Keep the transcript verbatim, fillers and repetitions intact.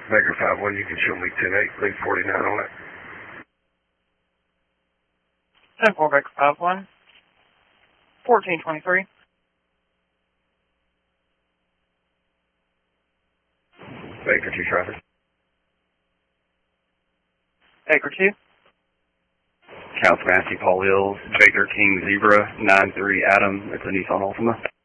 Baker five one, you can show me ten eight, leave forty-nine on it. ten four Baker five one, fourteen twenty-three. Baker two traffic. Baker two. Counts Massey, Paul Hills, Baker King Zebra, nine three Adam, it's a Nissan Altima.